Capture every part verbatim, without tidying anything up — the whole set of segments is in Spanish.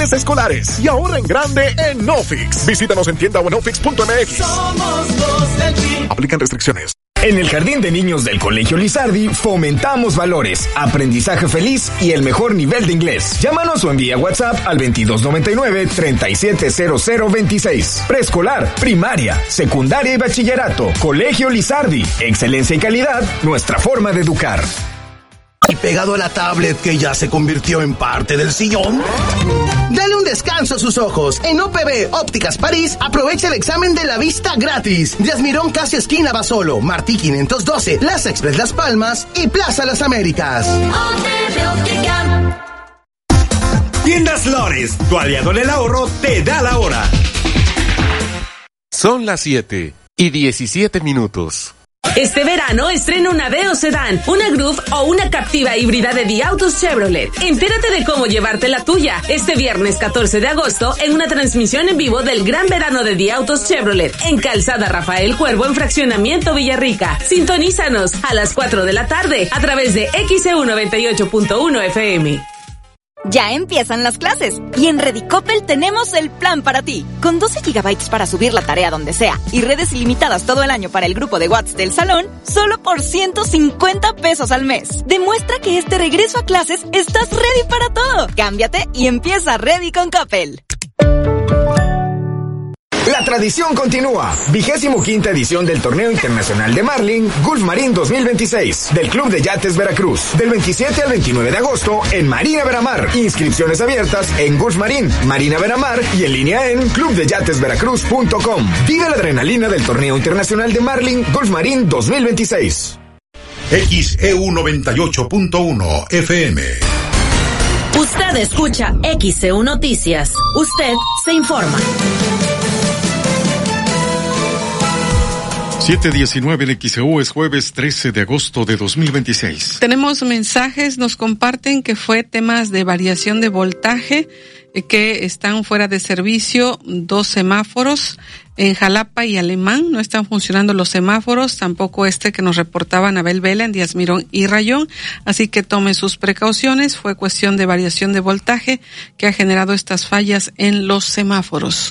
útiles escolares. Y ahora en grande en Nofix. Visítanos en tienda o en nofix punto m x. Somos los del Team. Aplican restricciones. En el Jardín de Niños del Colegio Lizardi fomentamos valores, aprendizaje feliz y el mejor nivel de inglés. Llámanos o envía WhatsApp al veintidós noventa y nueve, treinta y siete cero cero veintiséis. Preescolar, primaria, secundaria y bachillerato. Colegio Lizardi. Excelencia y calidad, nuestra forma de educar. ¿Y pegado a la tablet que ya se convirtió en parte del sillón? Dale un descanso a sus ojos. En O P B Ópticas París, aprovecha el examen de la vista gratis. Díaz Mirón, casi esquina Basolo, Martí quinientos doce, Plaza Express Las Palmas y Plaza Las Américas. O P B Óptica. Tiendas Lores, tu aliado en el ahorro, te da la hora. Son las siete y diecisiete minutos. Este verano estrena una Aveo Sedán, una Groove o una Captiva híbrida de Diautos Chevrolet. Entérate de cómo llevarte la tuya este viernes catorce de agosto en una transmisión en vivo del Gran Verano de Diautos Chevrolet en Calzada Rafael Cuervo en Fraccionamiento Villarrica. Sintonízanos a las cuatro de la tarde a través de X E U noventa y ocho punto uno F M. Ya empiezan las clases y en Redicopel tenemos el plan para ti. Con doce gigabytes para subir la tarea donde sea y redes ilimitadas todo el año para el grupo de WhatsApp del salón, solo por ciento cincuenta pesos al mes. Demuestra que este regreso a clases estás ready para todo. Cámbiate y empieza Ready con Coppel. La tradición continúa. Vigésimo quinta edición del Torneo Internacional de Marlin Gulf Marín dos mil veintiséis del Club de Yates Veracruz. Del veintisiete al veintinueve de agosto en Marina Veramar. Inscripciones abiertas en Gulf Marín, Marina Veramar y en línea en club de yates veracruz punto com. Vive la adrenalina del Torneo Internacional de Marlin Gulf Marín dos mil veintiséis. X E U noventa y ocho punto uno F M. Usted escucha X E U Noticias. Usted se informa. siete diecinueve en X E U, es jueves trece de agosto de dos mil veintiséis. Tenemos mensajes, nos comparten que fue temas de variación de voltaje, eh, que están fuera de servicio dos semáforos en Jalapa y Alemán, no están funcionando los semáforos, tampoco este que nos reportaba Anabel Vela en Díaz Mirón y Rayón, así que tomen sus precauciones, fue cuestión de variación de voltaje que ha generado estas fallas en los semáforos.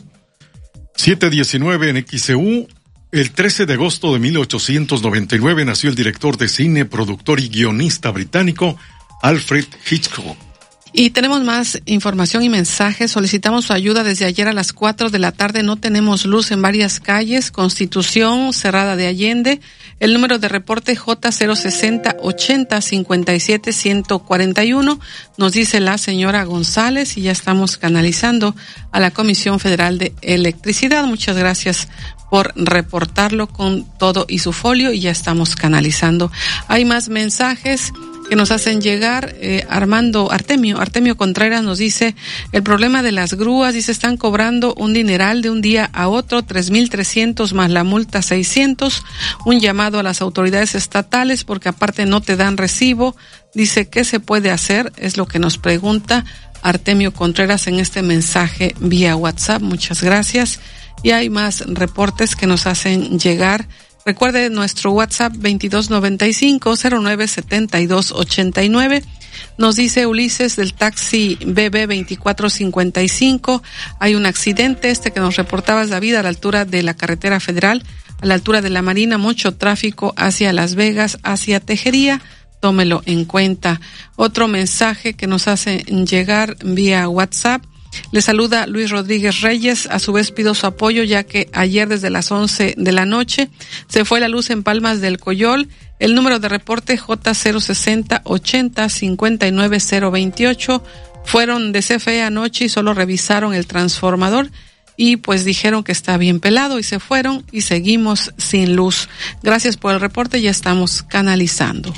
siete diecinueve en X E U. El trece de agosto de mil ochocientos noventa y nueve nació el director de cine, productor y guionista británico Alfred Hitchcock. Y tenemos más información y mensajes. Solicitamos su ayuda desde ayer a las cuatro de la tarde. No tenemos luz en varias calles. Constitución, Cerrada de Allende. El número de reporte J cero sesenta ochenta cincuenta y siete ciento cuarenta y uno. Nos dice la señora González y ya estamos canalizando a la Comisión Federal de Electricidad. Muchas gracias por reportarlo con todo y su folio y ya estamos canalizando. Hay más mensajes que nos hacen llegar. eh, Armando Artemio, Artemio Contreras nos dice, el problema de las grúas, dice, están cobrando un dineral de un día a otro, tres mil trescientos más la multa seiscientos, un llamado a las autoridades estatales porque aparte no te dan recibo, dice, ¿qué se puede hacer? Es lo que nos pregunta Artemio Contreras en este mensaje vía WhatsApp, muchas gracias. Y hay más reportes que nos hacen llegar. Recuerde nuestro WhatsApp veintidós noventa y cinco cero nueve setenta y dos ochenta y nueve. Nos dice Ulises del taxi B B veinticuatro cincuenta y cinco. Hay un accidente, este que nos reportabas, David, a la altura de la carretera federal, a la altura de la Marina, mucho tráfico hacia Las Vegas, hacia Tejería. Tómelo en cuenta. Otro mensaje que nos hacen llegar vía WhatsApp. Le saluda Luis Rodríguez Reyes, a su vez pido su apoyo ya que ayer desde las once de la noche se fue la luz en Palmas del Coyol. El número de reporte J cero sesenta ochenta cincuenta y nueve cero veintiocho. Fueron de C F E anoche y solo revisaron el transformador y pues dijeron que está bien pelado y se fueron y seguimos sin luz. Gracias por el reporte, ya estamos canalizando.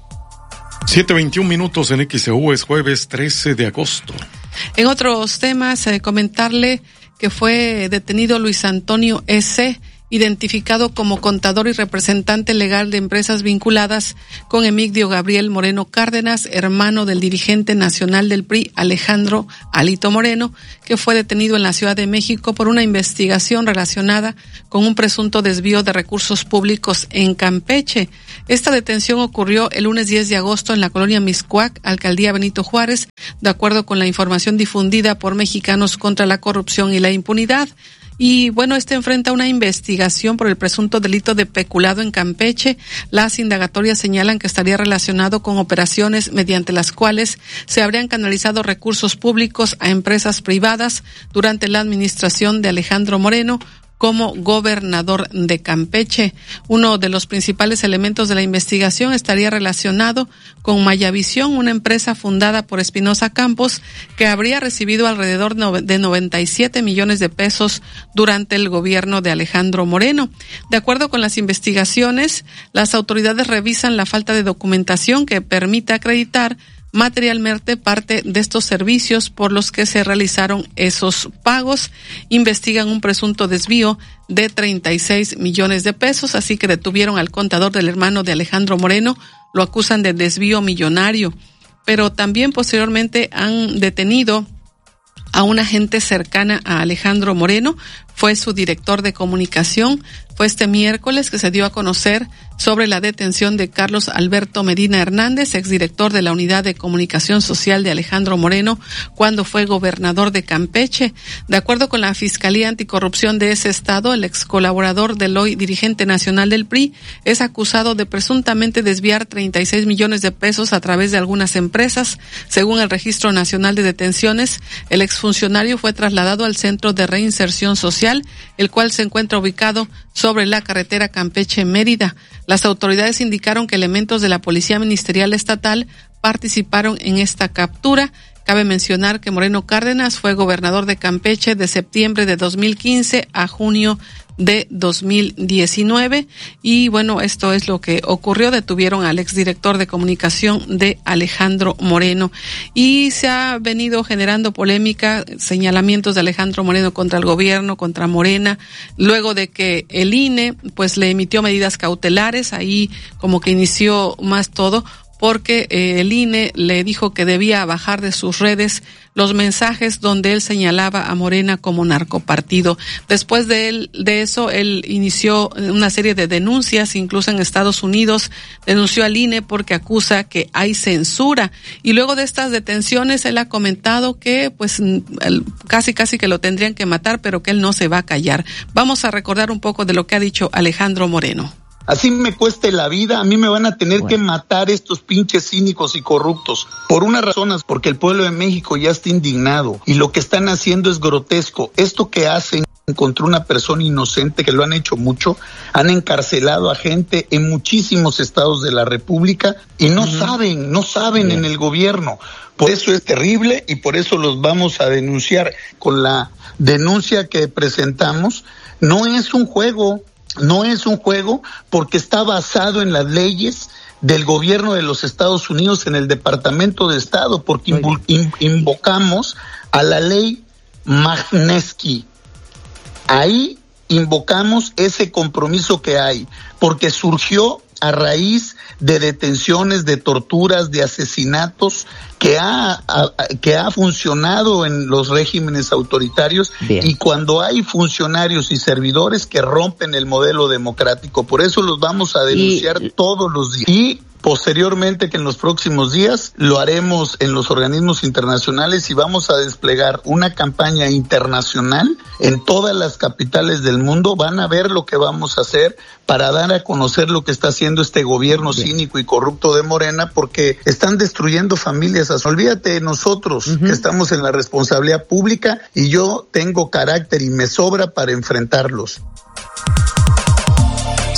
siete veintiún minutos en X E U, es jueves trece de agosto. En otros temas, eh, comentarle que fue detenido Luis Antonio S. identificado como contador y representante legal de empresas vinculadas con Emigdio Gabriel Moreno Cárdenas, hermano del dirigente nacional del P R I, Alejandro Alito Moreno, que fue detenido en la Ciudad de México por una investigación relacionada con un presunto desvío de recursos públicos en Campeche. Esta detención ocurrió el lunes diez de agosto en la colonia Mixcoac, alcaldía Benito Juárez, de acuerdo con la información difundida por Mexicanos contra la Corrupción y la Impunidad. Y bueno, este enfrenta una investigación por el presunto delito de peculado en Campeche. Las indagatorias señalan que estaría relacionado con operaciones mediante las cuales se habrían canalizado recursos públicos a empresas privadas durante la administración de Alejandro Moreno como gobernador de Campeche. Uno de los principales elementos de la investigación estaría relacionado con Mayavisión, una empresa fundada por Espinosa Campos, que habría recibido alrededor de noventa y siete millones de pesos durante el gobierno de Alejandro Moreno. De acuerdo con las investigaciones, las autoridades revisan la falta de documentación que permita acreditar materialmente parte de estos servicios por los que se realizaron esos pagos. Investigan un presunto desvío de treinta y seis millones de pesos, así que detuvieron al contador del hermano de Alejandro Moreno, lo acusan de desvío millonario, pero también posteriormente han detenido a una gente cercana a Alejandro Moreno, fue su director de comunicación. Fue este miércoles que se dio a conocer sobre la detención de Carlos Alberto Medina Hernández, exdirector de la Unidad de Comunicación Social de Alejandro Moreno, cuando fue gobernador de Campeche. De acuerdo con la Fiscalía Anticorrupción de ese estado, el ex colaborador del hoy dirigente nacional del P R I es acusado de presuntamente desviar treinta y seis millones de pesos a través de algunas empresas. Según el Registro Nacional de Detenciones, el exfuncionario fue trasladado al Centro de Reinserción Social, el cual se encuentra ubicado sobre la carretera Campeche-Mérida. Las autoridades indicaron que elementos de la Policía Ministerial Estatal participaron en esta captura. Cabe mencionar que Moreno Cárdenas fue gobernador de Campeche de septiembre de dos mil quince a junio de dos mil diecinueve, y bueno, esto es lo que ocurrió. Detuvieron al exdirector de comunicación de Alejandro Moreno y se ha venido generando polémica, señalamientos de Alejandro Moreno contra el gobierno, contra Morena, luego de que el I N E pues le emitió medidas cautelares. Ahí como que inició más todo, porque eh, el I N E le dijo que debía bajar de sus redes los mensajes donde él señalaba a Morena como narcopartido. Después de él, de eso, él inició una serie de denuncias, incluso en Estados Unidos, denunció al I N E porque acusa que hay censura. Y luego de estas detenciones, él ha comentado que, pues, él, casi casi que lo tendrían que matar, pero que él no se va a callar. Vamos a recordar un poco de lo que ha dicho Alejandro Moreno. Así me cueste la vida, a mí me van a tener bueno. que matar estos pinches cínicos y corruptos. Por una razón, porque el pueblo de México ya está indignado y lo que están haciendo es grotesco. Esto que hacen contra una persona inocente, que lo han hecho mucho, han encarcelado a gente en muchísimos estados de la República y no uh-huh. saben, no saben Bien. en el gobierno. Por eso es terrible y por eso los vamos a denunciar. Con la denuncia que presentamos, no es un juego. No es un juego porque está basado en las leyes del gobierno de los Estados Unidos, en el Departamento de Estado, porque invo- in- invocamos a la ley Magnitsky. Ahí invocamos ese compromiso que hay, porque surgió a raíz de detenciones, de torturas, de asesinatos que ha, a, que ha funcionado en los regímenes autoritarios. Bien. Y cuando hay funcionarios y servidores que rompen el modelo democrático. Por eso los vamos a denunciar y... todos los días. Y posteriormente, que en los próximos días lo haremos en los organismos internacionales y vamos a desplegar una campaña internacional en todas las capitales del mundo. Van a ver lo que vamos a hacer para dar a conocer lo que está haciendo este gobierno Bien. cínico y corrupto de Morena, porque están destruyendo familias. Olvídate de nosotros, uh-huh. que estamos en la responsabilidad pública, y yo tengo carácter y me sobra para enfrentarlos.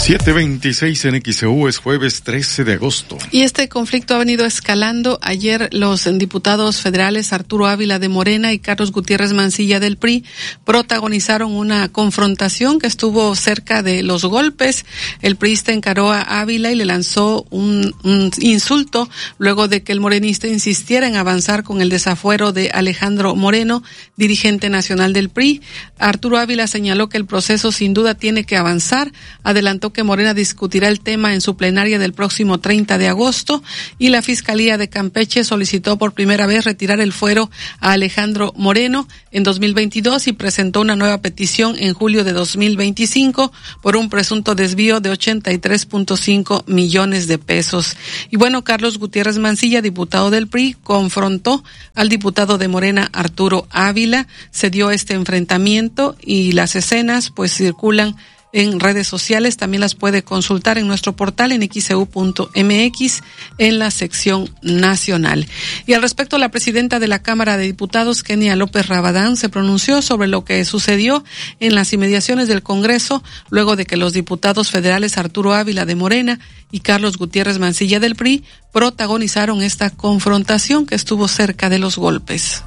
siete veintiséis en X E U, es jueves trece de agosto. Y este conflicto ha venido escalando. Ayer los diputados federales Arturo Ávila de Morena y Carlos Gutiérrez Mancilla del P R I protagonizaron una confrontación que estuvo cerca de los golpes. El priista encaró a Ávila y le lanzó un, un insulto luego de que el morenista insistiera en avanzar con el desafuero de Alejandro Moreno, dirigente nacional del P R I. Arturo Ávila señaló que el proceso sin duda tiene que avanzar. Adelantó que Morena discutirá el tema en su plenaria del próximo treinta de agosto y la Fiscalía de Campeche solicitó por primera vez retirar el fuero a Alejandro Moreno en dos mil veintidós y presentó una nueva petición en julio de dos mil veinticinco por un presunto desvío de ochenta y tres punto cinco millones de pesos. Y bueno, Carlos Gutiérrez Mancilla, diputado del P R I, confrontó al diputado de Morena Arturo Ávila. Se dio este enfrentamiento y las escenas pues circulan en redes sociales. También las puede consultar en nuestro portal en x e u punto m x en la sección nacional. Y al respecto, la presidenta de la Cámara de Diputados, Kenia López Rabadán, se pronunció sobre lo que sucedió en las inmediaciones del Congreso luego de que los diputados federales Arturo Ávila de Morena y Carlos Gutiérrez Mancilla del P R I protagonizaron esta confrontación que estuvo cerca de los golpes.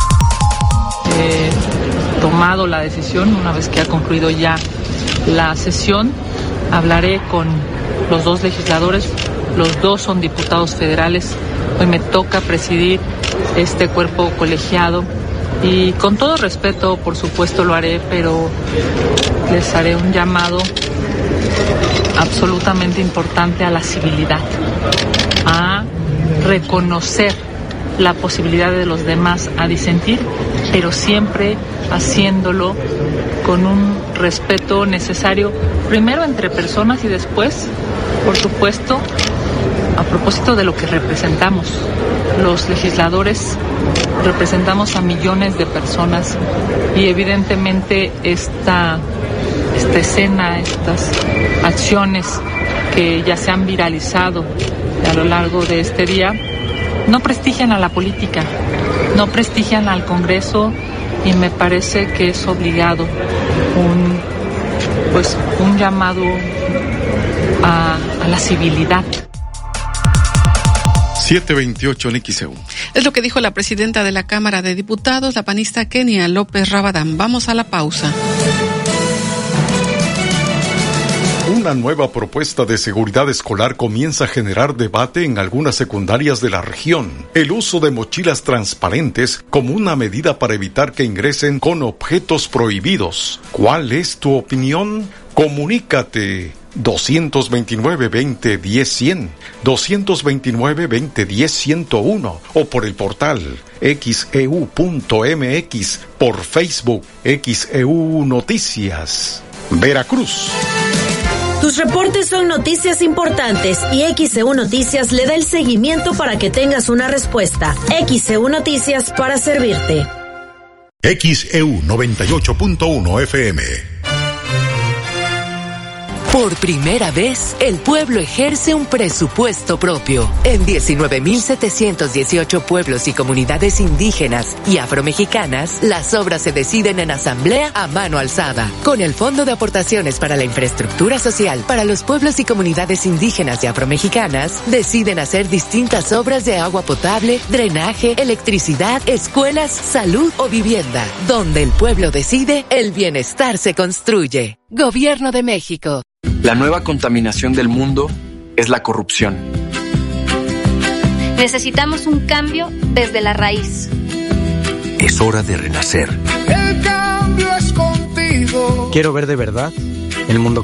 He tomado la decisión, una vez que ha concluido ya la sesión, hablaré con los dos legisladores, los dos son diputados federales, hoy me toca presidir este cuerpo colegiado y con todo respeto, por supuesto lo haré, pero les haré un llamado absolutamente importante a la civilidad, a reconocer la posibilidad de los demás a disentir, pero siempre haciéndolo con un respeto necesario, primero entre personas y después, por supuesto, a propósito de lo que representamos. Los legisladores representamos a millones de personas y evidentemente esta, esta escena, estas acciones que ya se han viralizado a lo largo de este día, no prestigian a la política, no prestigian al Congreso y me parece que es obligado un, pues, un llamado a, a la civilidad. siete veintiocho en X E U. Es lo que dijo la presidenta de la Cámara de Diputados, la panista Kenia López Rabadán. Vamos a la pausa. Una nueva propuesta de seguridad escolar comienza a generar debate en algunas secundarias de la región. El uso de mochilas transparentes como una medida para evitar que ingresen con objetos prohibidos. ¿Cuál es tu opinión? Comunícate. dos veintinueve, veinte, diez, cien, dos veintinueve, veinte, diez, ciento uno o por el portal x e u punto m x, por Facebook X E U Noticias. Veracruz. Tus reportes son noticias importantes y X E U Noticias le da el seguimiento para que tengas una respuesta. X E U Noticias para servirte. X E U noventa y ocho punto uno F M. Por primera vez, el pueblo ejerce un presupuesto propio. En diecinueve mil setecientos dieciocho pueblos y comunidades indígenas y afromexicanas, las obras se deciden en asamblea a mano alzada. Con el Fondo de Aportaciones para la Infraestructura Social para los pueblos y comunidades indígenas y afromexicanas, deciden hacer distintas obras de agua potable, drenaje, electricidad, escuelas, salud o vivienda. Donde el pueblo decide, el bienestar se construye. Gobierno de México. La nueva contaminación del mundo es la corrupción. Necesitamos un cambio desde la raíz. Es hora de renacer. El cambio es contigo. Quiero ver de verdad el mundo